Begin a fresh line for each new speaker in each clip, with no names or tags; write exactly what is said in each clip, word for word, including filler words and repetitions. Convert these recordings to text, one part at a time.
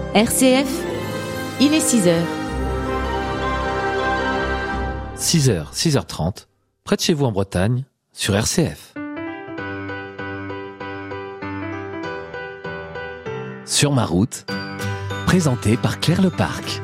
R C F, il est six heures.
six heures, six heures trente, près de chez vous en Bretagne, sur R C F. Sur ma route, présenté par Claire Leparc.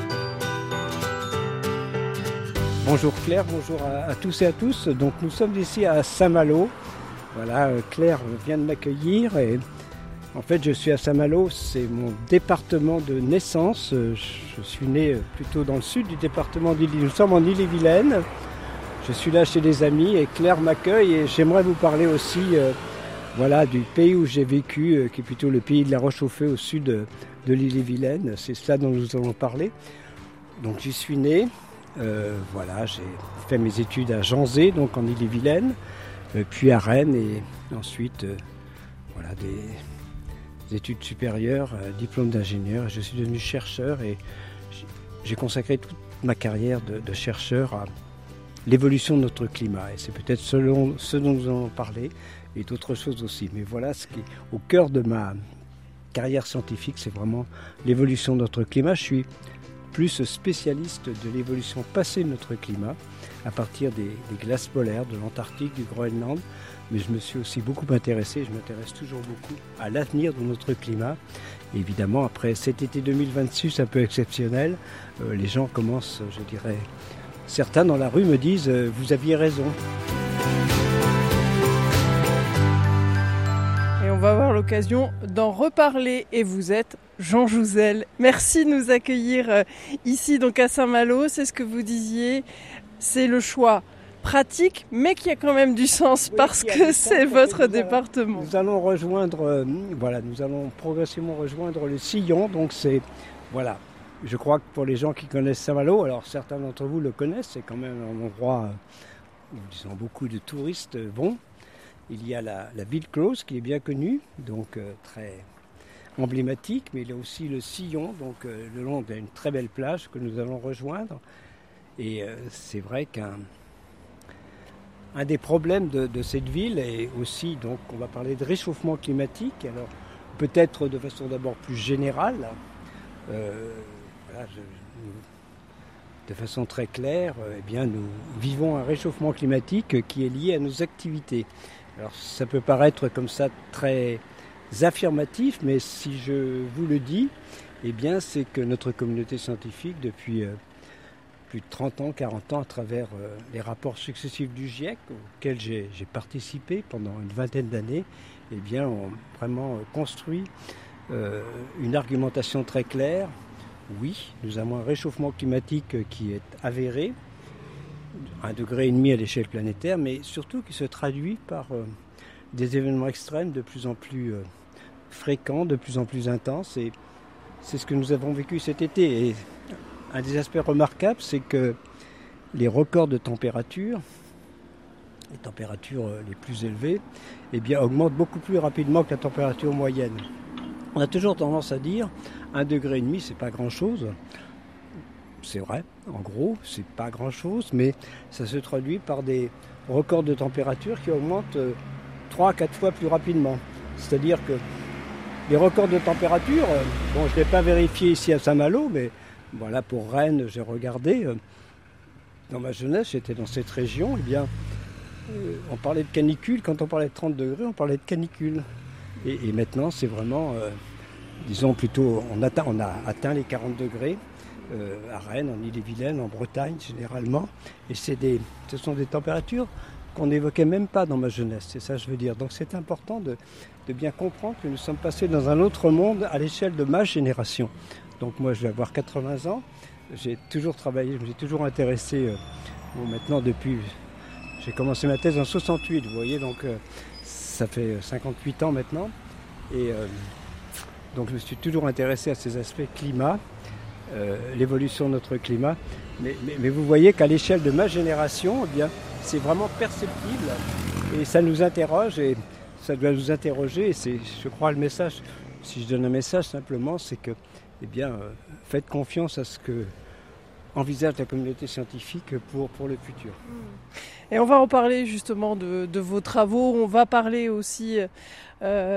Bonjour Claire, bonjour à, à tous et à tous. Donc nous sommes ici à Saint-Malo. Voilà, Claire vient de m'accueillir et en fait je suis à Saint-Malo, c'est mon département de naissance. Je suis né plutôt dans le sud du département d'Ille. Nous sommes en Ille-et-Vilaine. Je suis là chez des amis et Claire m'accueille et j'aimerais vous parler aussi euh, voilà, du pays où j'ai vécu, euh, qui est plutôt le pays de la Rochauffée au sud de, de l'Ille-et-Vilaine. C'est cela dont nous allons parler. Donc j'y suis né. Euh, voilà, j'ai fait mes études à Janzé, donc en Ille-et-Vilaine, euh, puis à Rennes et ensuite euh, voilà, des, des études supérieures, euh, diplôme d'ingénieur. Je suis devenu chercheur et j'ai consacré toute ma carrière de, de chercheur à l'évolution de notre climat. Et c'est peut-être selon ce dont nous allons parler et d'autres choses aussi. Mais voilà, ce qui est au cœur de ma carrière scientifique, c'est vraiment l'évolution de notre climat. Je suis plus spécialiste de l'évolution passée de notre climat à partir des, des glaces polaires, de l'Antarctique, du Groenland, mais je me suis aussi beaucoup intéressé, je m'intéresse toujours beaucoup à l'avenir de notre climat. Et évidemment, après cet été deux mille vingt-six un peu exceptionnel, euh, les gens commencent, je dirais, certains dans la rue me disent euh, « vous aviez raison ».
On va avoir l'occasion d'en reparler et vous êtes Jean Jouzel. Merci de nous accueillir ici donc à Saint-Malo, c'est ce que vous disiez, c'est le choix pratique mais qui a quand même du sens oui, parce que c'est votre nous département.
Allons, nous allons rejoindre, euh, voilà, nous allons progressivement rejoindre le Sillon, donc c'est, voilà, je crois que pour les gens qui connaissent Saint-Malo, alors certains d'entre vous le connaissent, c'est quand même un endroit où disons, beaucoup de touristes vont. Il y a la, la ville close qui est bien connue, donc euh, très emblématique, mais il y a aussi le Sillon, donc euh, le long d'une très belle plage que nous allons rejoindre. Et euh, c'est vrai qu'un un des problèmes de, de cette ville est aussi, donc on va parler de réchauffement climatique, alors peut-être de façon d'abord plus générale, euh, voilà, je, de façon très claire, eh bien, nous vivons un réchauffement climatique qui est lié à nos activités. Alors ça peut paraître comme ça très affirmatif, mais si je vous le dis, eh bien c'est que notre communauté scientifique, depuis euh, plus de trente ans, quarante ans, à travers euh, les rapports successifs du GIEC, auxquels j'ai, j'ai participé pendant une vingtaine d'années, eh bien ont vraiment construit euh, une argumentation très claire. Oui, nous avons un réchauffement climatique qui est avéré, un degré et demi à l'échelle planétaire, mais surtout qui se traduit par euh, des événements extrêmes de plus en plus euh, fréquents, de plus en plus intenses. Et c'est ce que nous avons vécu cet été. Et un des aspects remarquables, c'est que les records de température, les températures les plus élevées, eh bien, augmentent beaucoup plus rapidement que la température moyenne. On a toujours tendance à dire un degré et demi, c'est pas grand-chose. C'est vrai, en gros, c'est pas grand-chose, mais ça se traduit par des records de température qui augmentent trois à quatre fois plus rapidement. C'est-à-dire que les records de température, bon, je ne l'ai pas vérifié ici à Saint-Malo, mais voilà, pour Rennes, j'ai regardé. Dans ma jeunesse, j'étais dans cette région, eh bien, on parlait de canicule. Quand on parlait de trente degrés, on parlait de canicule. Et, et maintenant, c'est vraiment, euh, disons plutôt, on, atteint, on a atteint les quarante degrés. Euh, à Rennes, en Ille-et-Vilaine, en Bretagne généralement. Et c'est des, ce sont des températures qu'on n'évoquait même pas dans ma jeunesse, c'est ça que je veux dire. Donc c'est important de, de bien comprendre que nous sommes passés dans un autre monde à l'échelle de ma génération. Donc moi je vais avoir quatre-vingts ans, j'ai toujours travaillé, je me suis toujours intéressé, euh, bon, maintenant depuis, j'ai commencé ma thèse en soixante-huit, vous voyez, donc euh, ça fait cinquante-huit ans maintenant. Et euh, donc je me suis toujours intéressé à ces aspects climat. Euh, l'évolution de notre climat, mais, mais, mais vous voyez qu'à l'échelle de ma génération, eh bien, c'est vraiment perceptible et ça nous interroge et ça doit nous interroger et c'est, je crois, le message, si je donne un message simplement, c'est que, eh bien, euh, faites confiance à ce que envisage la communauté scientifique pour, pour le futur.
Et on va en parler justement de, de vos travaux, on va parler aussi euh,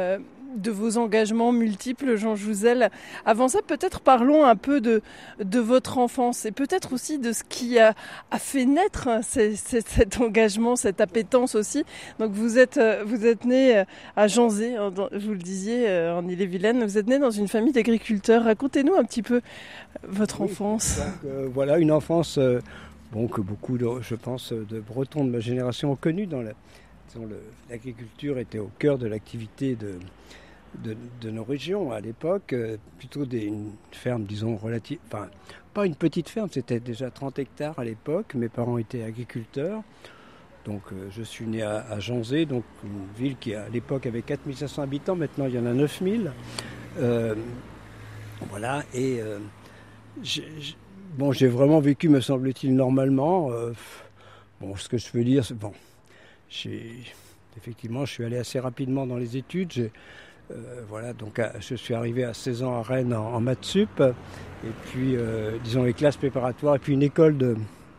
de vos engagements multiples, Jean Jouzel. Avant ça, peut-être parlons un peu de, de votre enfance et peut-être aussi de ce qui a, a fait naître ces, ces, cet engagement, cette appétence aussi. Donc vous êtes, vous êtes né à Janzé, vous le disiez, en Ille-et-Vilaine. Vous êtes né dans une famille d'agriculteurs. Racontez-nous un petit peu votre oui, enfance.
Donc, euh, voilà, une enfance euh, bon, que beaucoup, de, je pense, de Bretons de ma génération ont connue dans la... Le, l'agriculture était au cœur de l'activité de, de, de nos régions à l'époque, euh, plutôt des, une ferme, disons, relative, enfin, pas une petite ferme, c'était déjà trente hectares à l'époque. Mes parents étaient agriculteurs, donc euh, je suis né à, à Janzé, donc une ville qui à l'époque avait quatre mille cinq cents habitants, maintenant il y en a neuf mille. Euh, voilà, et euh, j'ai, j'ai, bon, j'ai vraiment vécu, me semble-t-il, normalement. Euh, bon, ce que je peux dire, c'est bon. J'ai, effectivement, je suis allé assez rapidement dans les études. J'ai, euh, voilà, donc à, je suis arrivé à seize ans à Rennes en, en maths sup, et puis, euh, disons, les classes préparatoires, et puis une école de,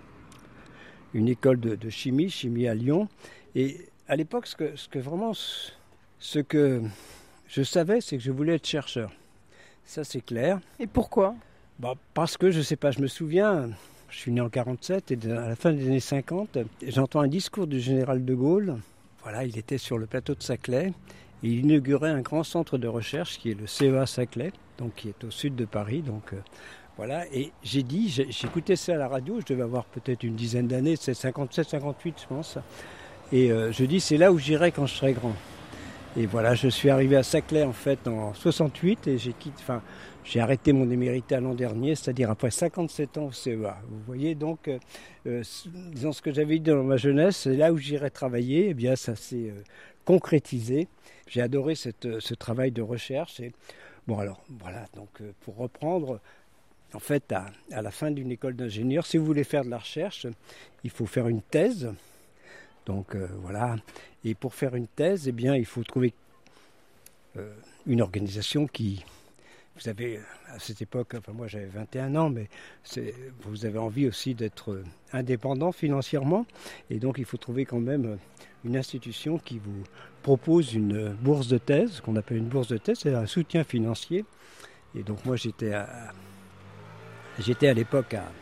une école de, de chimie, chimie à Lyon. Et à l'époque, ce que, ce que vraiment, ce que je savais, c'est que je voulais être chercheur. Ça, c'est clair.
Et pourquoi ?
Bah, parce que, je ne sais pas, je me souviens... Je suis né en quarante-sept et à la fin des années cinquante, j'entends un discours du général de Gaulle. Voilà, il était sur le plateau de Saclay et il inaugurait un grand centre de recherche qui est le C E A Saclay, donc qui est au sud de Paris. Donc euh, voilà, et j'ai dit, j'ai, j'écoutais ça à la radio, je devais avoir peut-être une dizaine d'années, c'est cinquante-sept cinquante-huit je pense. Et euh, je dis, c'est là où j'irai quand je serai grand. Et voilà, je suis arrivé à Saclay en fait en soixante-huit et j'ai quitté, enfin, j'ai arrêté mon émérita l'an dernier, c'est-à-dire après cinquante-sept ans au C E A. Vous voyez donc, euh, disons ce que j'avais dit dans ma jeunesse, c'est là où j'irai travailler, eh bien ça s'est euh, concrétisé. J'ai adoré cette, ce travail de recherche. Et, bon alors, voilà, donc euh, pour reprendre, en fait, à, à la fin d'une école d'ingénieur, si vous voulez faire de la recherche, il faut faire une thèse. Donc euh, voilà, et pour faire une thèse, eh bien, il faut trouver euh, une organisation qui, vous avez à cette époque, enfin moi j'avais vingt et un ans, mais c'est, vous avez envie aussi d'être indépendant financièrement, et donc il faut trouver quand même une institution qui vous propose une bourse de thèse, qu'on appelle une bourse de thèse, c'est un soutien financier. Et donc moi j'étais à, j'étais à l'époque à,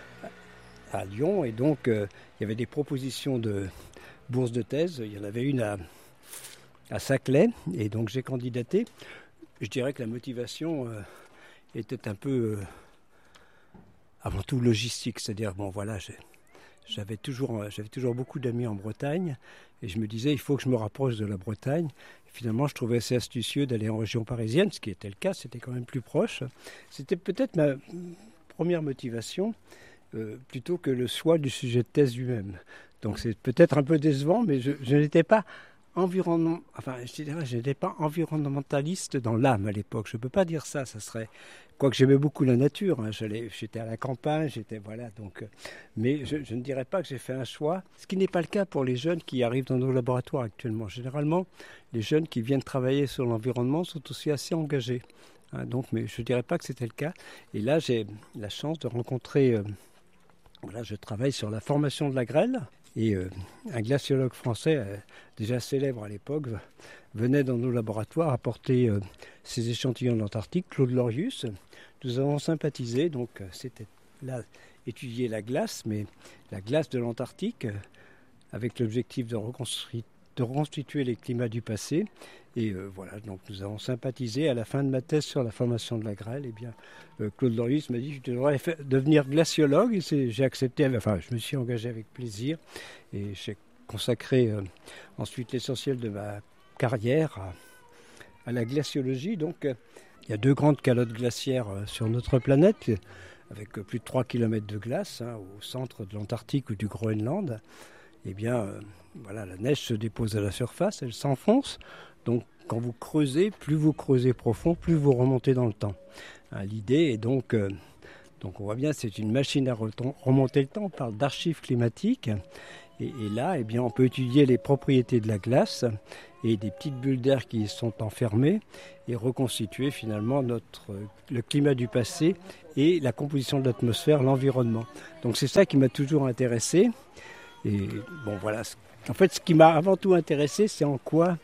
à Lyon, et donc euh, il y avait des propositions de bourse de thèse, il y en avait une à, à Saclay, et donc j'ai candidaté. Je dirais que la motivation euh, était un peu, euh, avant tout, logistique, c'est-à-dire, bon voilà, j'ai, j'avais, toujours, j'avais toujours beaucoup d'amis en Bretagne, et je me disais, il faut que je me rapproche de la Bretagne. Et finalement, je trouvais assez astucieux d'aller en région parisienne, ce qui était le cas, c'était quand même plus proche. C'était peut-être ma première motivation, euh, plutôt que le choix du sujet de thèse lui-même. Donc c'est peut-être un peu décevant, mais je, je n'étais pas environnement, enfin je dirais, je n'étais pas environnementaliste dans l'âme à l'époque. Je ne peux pas dire ça, ça serait, quoique j'aimais beaucoup la nature. Hein, j'allais, j'étais à la campagne, j'étais voilà. Donc, mais je, je ne dirais pas que j'ai fait un choix, ce qui n'est pas le cas pour les jeunes qui arrivent dans nos laboratoires actuellement. Généralement, les jeunes qui viennent travailler sur l'environnement sont aussi assez engagés. Hein, donc, mais je ne dirais pas que c'était le cas. Et là, j'ai la chance de rencontrer. Euh, voilà, je travaille sur la formation de la grêle. Et euh, un glaciologue français, euh, déjà célèbre à l'époque, venait dans nos laboratoires apporter euh, ses échantillons de l'Antarctique, Claude Lorius. Nous avons sympathisé, donc euh, c'était là étudier la glace, mais la glace de l'Antarctique, euh, avec l'objectif de, reconstru- de reconstituer les climats du passé. Et euh, voilà, donc nous avons sympathisé. À la fin de ma thèse sur la formation de la grêle, eh bien, euh, Claude Lorius m'a dit que je devrais faire, devenir glaciologue. Et c'est, j'ai accepté, enfin, je me suis engagé avec plaisir. Et j'ai consacré euh, ensuite l'essentiel de ma carrière à, à la glaciologie. Donc, euh, il y a deux grandes calottes glaciaires euh, sur notre planète, avec euh, plus de trois kilomètres de glace, hein, au centre de l'Antarctique ou du Groenland. Eh bien, euh, voilà, la neige se dépose à la surface, elle s'enfonce. Donc, quand vous creusez, plus vous creusez profond, plus vous remontez dans le temps. Hein, l'idée est donc, euh, donc, on voit bien, c'est une machine à remonter le temps. On parle d'archives climatiques. Et, et là, eh bien, on peut étudier les propriétés de la glace et des petites bulles d'air qui y sont enfermées et reconstituer finalement notre, le climat du passé et la composition de l'atmosphère, l'environnement. Donc, c'est ça qui m'a toujours intéressé. Et bon, voilà. En fait, ce qui m'a avant tout intéressé, c'est en quoi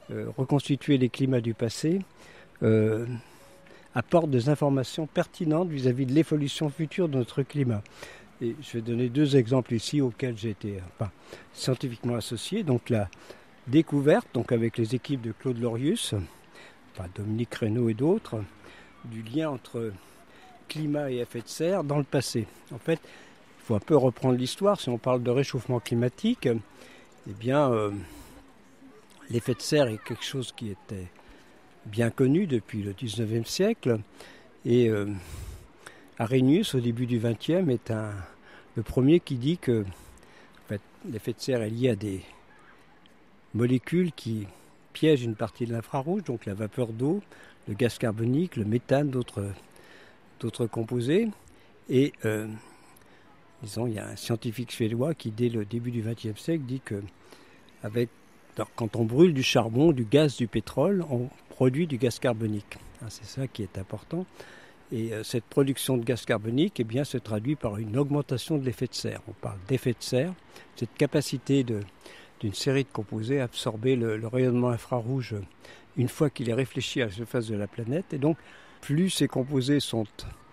euh, reconstituer les climats du passé, euh, apporte des informations pertinentes vis-à-vis de l'évolution future de notre climat. Et je vais donner deux exemples ici auxquels j'ai été enfin, scientifiquement associé. Donc la découverte, donc avec les équipes de Claude Lorius, enfin Dominique Reynaud et d'autres, du lien entre climat et effet de serre dans le passé. En fait, il faut un peu reprendre l'histoire. Si on parle de réchauffement climatique, eh bien, euh, l'effet de serre est quelque chose qui était bien connu depuis le dix-neuvième siècle. Et euh, Arrhenius, au début du vingtième, est un, le premier qui dit que en fait, l'effet de serre est lié à des molécules qui piègent une partie de l'infrarouge, donc la vapeur d'eau, le gaz carbonique, le méthane, d'autres, d'autres composés. Et euh, disons, il y a un scientifique suédois qui, dès le début du vingtième siècle, dit que avec, alors, quand on brûle du charbon, du gaz, du pétrole, on produit du gaz carbonique. C'est ça qui est important. Et euh, cette production de gaz carbonique eh bien, se traduit par une augmentation de l'effet de serre. On parle d'effet de serre, cette capacité de, d'une série de composés à absorber le, le rayonnement infrarouge une fois qu'il est réfléchi à la surface de la planète. Et donc, plus ces composés sont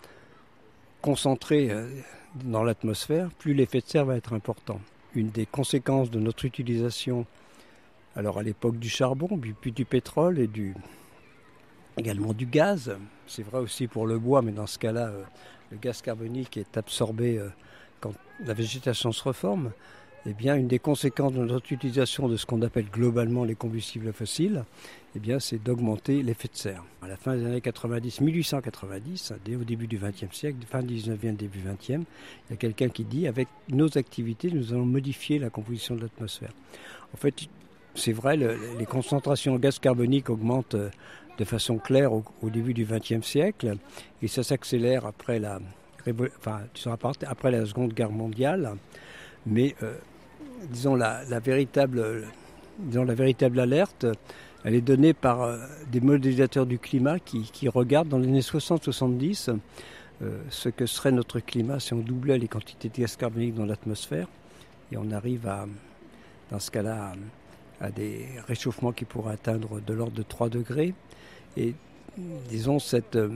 concentrés euh, dans l'atmosphère, plus l'effet de serre va être important. Une des conséquences de notre utilisation, alors à l'époque du charbon, puis du pétrole et du, également du gaz, c'est vrai aussi pour le bois, mais dans ce cas-là, euh, le gaz carbonique est absorbé euh, quand la végétation se reforme, eh bien, une des conséquences de notre utilisation de ce qu'on appelle globalement les combustibles fossiles, eh bien, c'est d'augmenter l'effet de serre. À la fin des années quatre-vingt-dix, mille huit cent quatre-vingt-dix, dès au début du vingtième siècle, fin dix-neuvième, début vingtième, il y a quelqu'un qui dit, avec nos activités, nous allons modifier la composition de l'atmosphère. En fait, c'est vrai, le, les concentrations en gaz carbonique augmentent de façon claire au, au début du vingtième siècle, et ça s'accélère après la, enfin, après la Seconde Guerre mondiale, mais euh, disons la, la véritable, disons la véritable alerte, elle est donnée par euh, des modélisateurs du climat qui, qui regardent dans les années soixante soixante-dix euh, ce que serait notre climat si on doublait les quantités de gaz carbonique dans l'atmosphère, et on arrive à, dans ce cas-là, à, à des réchauffements qui pourraient atteindre de l'ordre de trois degrés. Et disons, cette, euh,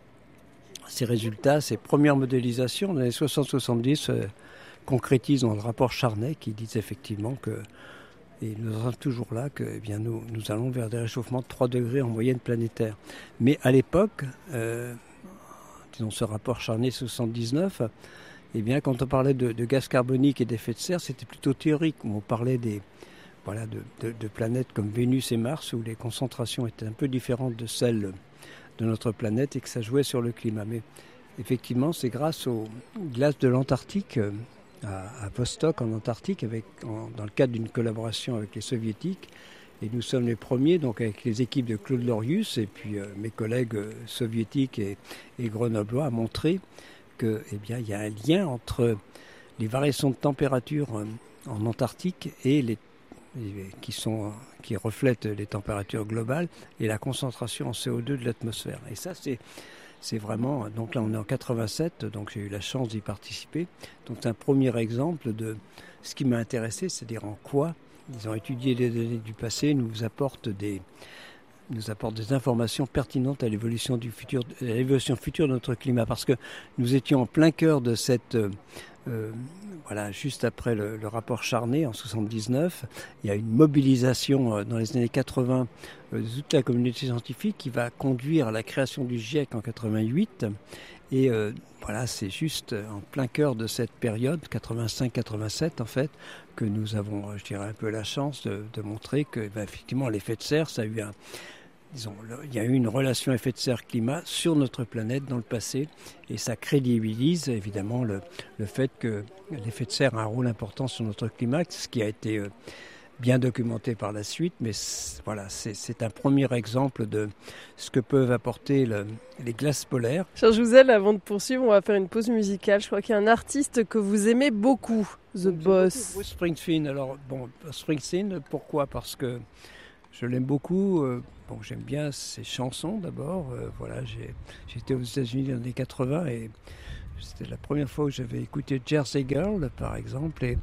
ces résultats, ces premières modélisations dans les années soixante soixante-dix euh, concrétisent dans le rapport Charnay qui dit effectivement que, et nous sommes toujours là, que eh bien, nous, nous allons vers des réchauffements de trois degrés en moyenne planétaire. Mais à l'époque, euh, disons ce rapport Charnay soixante-dix-neuf, eh bien, quand on parlait de, de gaz carbonique et d'effet de serre, c'était plutôt théorique, où on parlait des Voilà, de, de, de planètes comme Vénus et Mars, où les concentrations étaient un peu différentes de celles de notre planète et que ça jouait sur le climat. Mais effectivement, c'est grâce aux glaces de l'Antarctique, à, à Vostok en Antarctique, avec, en, dans le cadre d'une collaboration avec les Soviétiques. Et nous sommes les premiers, donc avec les équipes de Claude Lorius et puis euh, mes collègues euh, soviétiques et, et grenoblois, à montrer que, eh bien, il y a un lien entre les variations de température euh, en Antarctique et les Qui, sont, qui reflètent les températures globales et la concentration en C O deux de l'atmosphère. Et ça, c'est, c'est vraiment... Donc là, on est en quatre-vingt-sept, donc j'ai eu la chance d'y participer. Donc c'est un premier exemple de ce qui m'a intéressé, c'est-à-dire en quoi ils ont étudié les données du passé, nous apportent des, nous apportent des informations pertinentes à l'évolution, du futur, à l'évolution future de notre climat. Parce que nous étions en plein cœur de cette... Euh, voilà, juste après le, le rapport Charnay en soixante-dix-neuf, il y a une mobilisation euh, dans les années quatre-vingts euh, de toute la communauté scientifique qui va conduire à la création du GIEC en quatre-vingt-huit. Et euh, voilà, c'est juste en plein cœur de cette période, quatre-vingt-cinq quatre-vingt-sept en fait, que nous avons, je dirais, un peu la chance de, de montrer que, ben, effectivement, l'effet de serre, ça a eu un... Disons, il y a eu une relation effet de serre-climat sur notre planète dans le passé et ça crédibilise évidemment le, le fait que l'effet de serre a un rôle important sur notre climat, ce qui a été euh, bien documenté par la suite, mais c'est, voilà, c'est, c'est un premier exemple de ce que peuvent apporter le, les glaces polaires.
Cher Jouzel, avant de poursuivre, on va faire une pause musicale. Je crois qu'il y a un artiste que vous aimez beaucoup, The
Donc,
Boss.
Bruce Springsteen. Alors, bon, Springsteen, pourquoi ? Parce que je l'aime beaucoup. Euh, bon, j'aime bien ses chansons d'abord. Euh, voilà, j'ai, j'étais aux États-Unis dans les années quatre-vingts et c'était la première fois que j'avais écouté Jersey Girl, par exemple. Et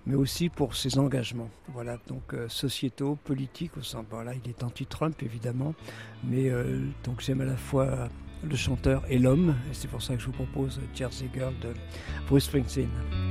mais aussi pour ses engagements. Voilà, donc euh, sociétaux, politiques, au sens, voilà, il est anti-Trump évidemment, mais euh, donc j'aime à la fois le chanteur et l'homme, et c'est pour ça que je vous propose Jersey Girl de Bruce Springsteen.